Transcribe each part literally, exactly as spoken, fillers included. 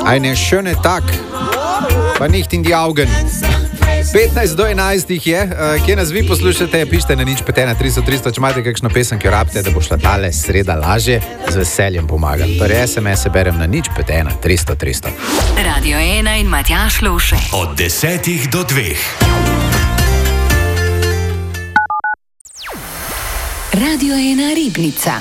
Eine schöne Tag, pa nicht in die Augen. petnajst do enajstih je, uh, kje nas vi poslušate, pišite na nič pet ena tristo tristo, če imate kakšno pesem, ki jo rabite, da bo šla tale sreda lažje, z veseljem pomagam. Torej es em es-e berem na nič pet ena tristo tristo. Radio ena in Matjaž Lovše. Od desetih do dveh. Radio ena Ribnica.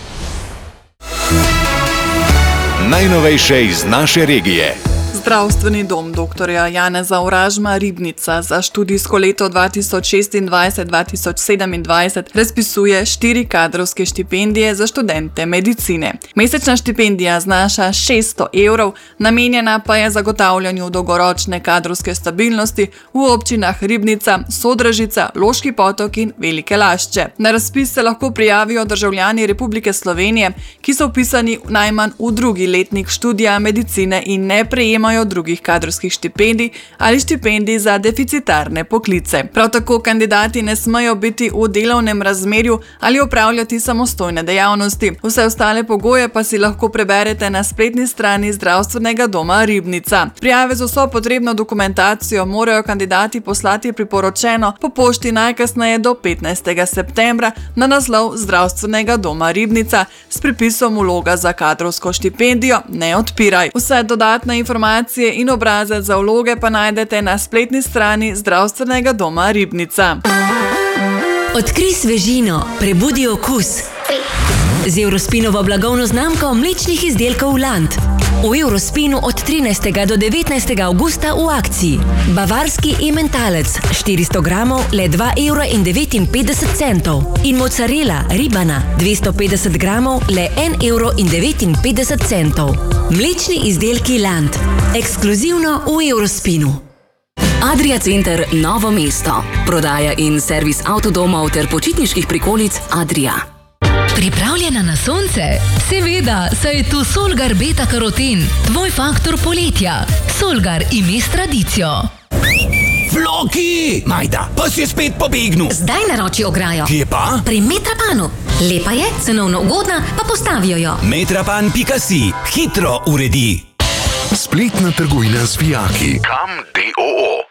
Najnovejše iz naše regije. Zdravstveni dom doktorja Janeza Oražma Ribnica za študijsko leto dva tisoč šestindvajset dva tisoč sedemindvajset razpisuje štiri kadrovske štipendije za študente medicine. Mesečna štipendija znaša šeststo evrov, namenjena pa je zagotavljanju dolgoročne kadrovske stabilnosti v občinah Ribnica, Sodražica, Loški Potok in Velike Lašče. Na razpis se lahko prijavijo državljani Republike Slovenije, ki so vpisani najmanj v drugi letnik študija medicine in ne prejemajo drugih kadrovskih štipendij ali štipendij za deficitarne poklice. Prav tako kandidati ne smejo biti v delovnem razmerju ali opravljati samostojne dejavnosti. Vse ostale pogoje pa si lahko preberete na spletni strani Zdravstvenega doma Ribnica. Prijave z vso potrebno dokumentacijo morajo kandidati poslati priporočeno po pošti najkasneje do petnajstega septembra na naslov Zdravstvenega doma Ribnica s pripisom vloga za kadrovsko štipendijo ne odpiraj. Vse dodatne informacije in obraze za vloge pa najdete na spletni strani Zdravstvenega doma Ribnica. Odkrij svežino, prebudi okus. Z Eurospinovo blagovno znamko mlečnih izdelkov Land. V Eurospinu od trinajstega do devetnajstega avgusta v akciji. Bavarski ementalec štiristo gramov le dva evra in devetinpetdeset centov. In mozzarella ribana dvesto petdeset gramov le en evro in devetinpetdeset centov. Mlečni izdelki Land. Ekskluzivno v Eurospinu. Adria Center Novo mesto. Prodaja in servis avtodomov ter počitniških prikolic Adria. Pripravljena na sonce? Seveda, saj je tu Solgar Beta Karoten, tvoj faktor poletja. Solgar ime s tradicijo. Floki! Majda, pa si je spet pobegnil. Zdaj naroči ograjo. Kje pa? Pri Metrapanu. Lepa je, cenovno ugodna, pa postavijo jo. metrapan pika si. Hitro uredi. Spletna trgovina z vijaki. Kam D O O.